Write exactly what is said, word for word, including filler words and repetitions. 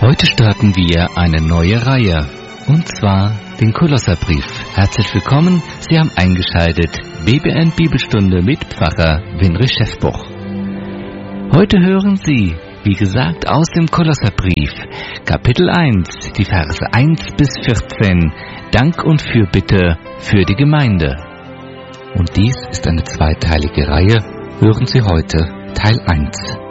Heute starten wir eine neue Reihe, und zwar den Kolosserbrief. Herzlich willkommen, Sie haben eingeschaltet, B B N Bibelstunde mit Pfarrer Winrich Schäfbuch. Heute hören Sie, wie gesagt, aus dem Kolosserbrief, Kapitel eins, die Verse eins bis vierzehn, Dank und Fürbitte für die Gemeinde. Und dies ist eine zweiteilige Reihe, hören Sie heute Teil eins.